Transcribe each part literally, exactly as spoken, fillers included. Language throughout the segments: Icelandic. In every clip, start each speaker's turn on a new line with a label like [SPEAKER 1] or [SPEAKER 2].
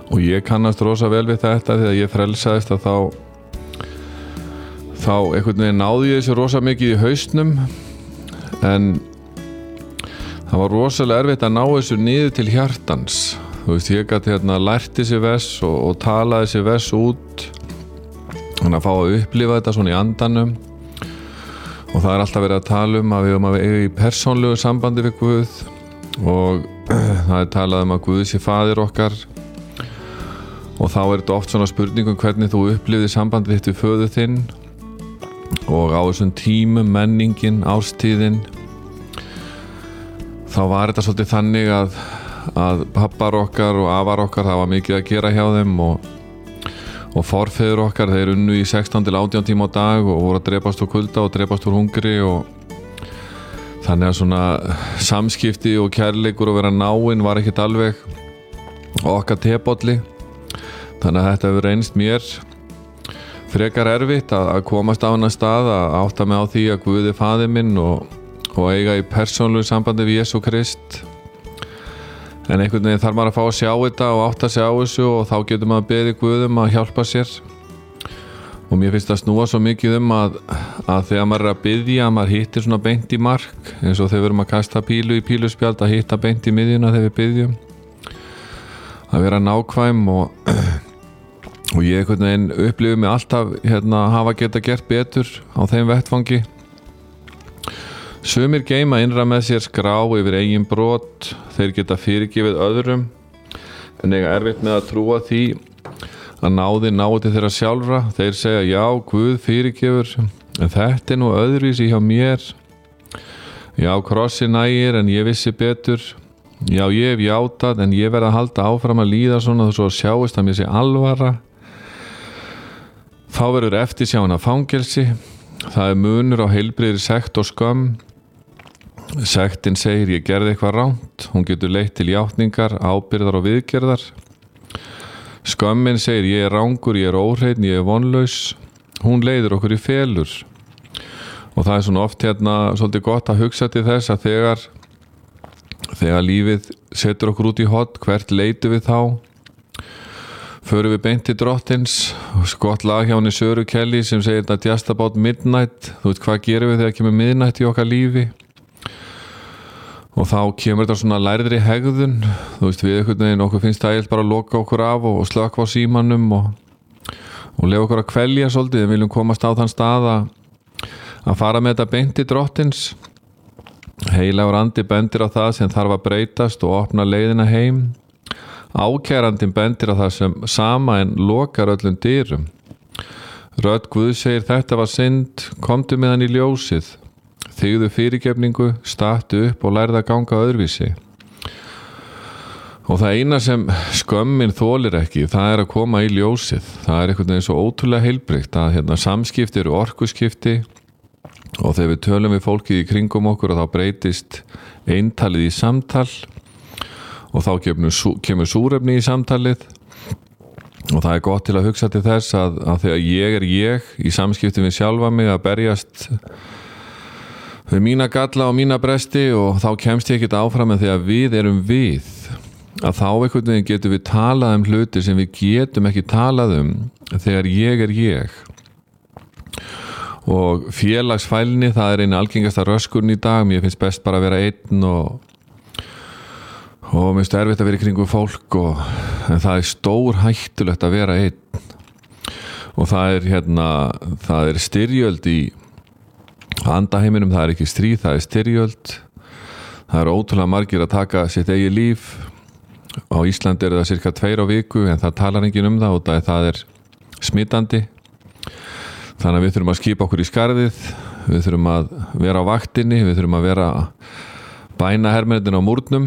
[SPEAKER 1] og ég kannast rosa vel við þetta því að ég frelsaðist að þá þá einhvern veginn náði ég þessu rosa mikið í hausnum en það var rosalega erfitt að ná þessu niður til hjartans. Þú veist, ég gæti hérna lært þessi vers og, og tala þessi vers út þannig að fá að upplifa þetta svona í andanum og það er alltaf verið að tala um að við höfum að eiga í persónlegu sambandi við Guð og það er talað um að Guð sé faðir okkar og þá er þetta oft svona spurningum hvernig þú upplifði sambandi þitt við föður þinn og á þessum tímum, menningin, árstíðin þá var þetta svolítið þannig að, að pappar okkar og afar okkar það var mikið að gera hjá þeim og, og forfeður okkar þeir unnu í sextán til átján tíma á dag og voru að drepast úr kulda og drepast úr hungri og þannig að svona samskipti og kærleikur og vera náinn var ekkert alveg okkar tebolli þannig að þetta hefur reynst mér frekar erfitt að, að komast á annan stað að átta mig á því að Guð er faðir minn og, og eiga í persónlegu sambandi við Jesú Krist en einhvern veginn þarf maður að fá að sjá þetta og átta sig á þessu og þá getur maður beðið Guð um að hjálpa sér og mér finnst það snúa svo mikið um að, að þegar maður er að biðja að maður hittir svona beint í mark eins og þegar við erum að kasta pílu í píluspjald að hitta beint í miðjuna þegar við biðjum að vera nákvæm og, og ég einhvern veginn upplifi mig alltaf hérna hafa geta gert betur á þeim vettfangi. Sumir geyma innra með sér skrá yfir eigin brot, þeir geta fyrirgefið öðrum en eiga erfitt með að trúa því að náði nái til þeirra sjálfra. Þeir segja já, Guð fyrirgefur en þetta er nú öðruvísi hjá mér. Já, krossi nægir en ég vissi betur. Já, ég hef játað en ég verð að halda áfram að líða svona þess að sjáist að mér sé alvara. Þá verður eftirsjáin að fangelsi. Það er munur á heilbrigðri sekt og skömm. Sektin segir ég gerði eitthvað rangt. Hún getur leitt til játningar, ábyrgðar og viðgerðar. Skömmin segir ég er rangur, ég er óhreinn, ég er vonlaus. Hún leiðir okkur í felur. Og það er svona oft hérna svolítið gott að hugsa til þess að þegar þegar lífið setur okkur út í hot, hvert leitum við þá? Förum við beint til drottins, gott lag hjá henni Söru Kelly sem segir þetta just about midnight, þú veit hvað gerum við þegar kemur midnight í okkar lífi? Og þá kemur þetta svona lærðri hegðun, þú veist við einhvern veginn okkur finnst það eilt bara að loka okkur af og, og slökkva á símanum og, og lefa okkur að kvelja svolítið, við viljum komast á þann stað að, að fara með þetta beint til drottins. Heilagur andi bendir á það sem þarf að breytast og opna leiðina heim. Ákærandinn bendir á það sem sama en lokar öllum dyrum. Rödd Guð segir þetta var synd, komdu með hann í ljósið. Þigðu fyrirgefningu, stattu upp og lærðu að ganga öðruvísi. Og það eina sem skömmin þolir ekki, það er að koma í ljósið. Það er einhvern veginn svo ótrúlega heilbrigt að hérna, samskipti eru orkuskipti og þegar við tölum við fólkið í kringum okkur og þá breytist eintalið í samtal og þá kemur, kemur súrefni í samtalið og það er gott til að hugsa til þess að, að þegar ég er ég í samskipti við sjálfa mig að berjast við mína galla og mína bresti og þá kemst ég ekkert áfram en þegar við erum við að þá einhvern veginn getum við talað um hluti sem við getum ekki talað um þegar ég er ég. Og félagsfælni, það er einu algengasta röskurinn í dag. Mér finnst best bara að vera einn og og mér finnst erfitt að vera í kringum fólk og, en það er stór hættulegt að vera einn og það er hérna það er styrjöld í andaheiminum, það er ekki stríð, það er styrjöld. Það er ótrúlega margir að taka sitt eigið líf. Á Íslandi er það cirka tveir á viku en það talar enginn um það og það, það er smitandi. Þannig að við þurfum að skipa okkur í skarðið, við þurfum að vera á vaktinni, við þurfum að vera bæna hermennina á múrnum.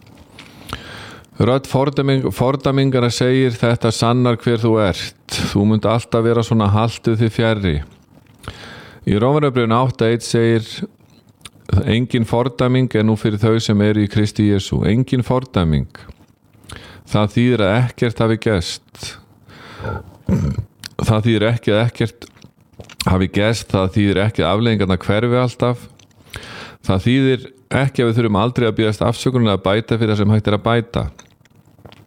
[SPEAKER 1] Rödd fordæming, fordæmingana segir þetta sannar hver þú ert. Þú munt alltaf vera svona haltuð þig fjarri. Í Rómarbréfinu átta eitt segir engin fordæming er nú fyrir þau sem eru í Kristi Jesú. Engin fordæming. Það þýðir að ekkert hafi gerst. Það þýðir ekki að ekkert hafi gerst, það þýðir ekki að afleiðingarnar hverfi alltaf. Það þýðir ekki að við þurfum aldrei að biðjast afsökunar að bæta fyrir það sem hægt er að bæta.